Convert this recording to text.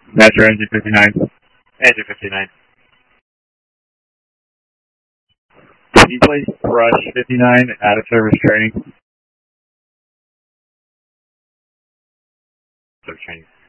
Metro Engine 59. Engine 59. Can you place Rush 59 out of service training? Service training.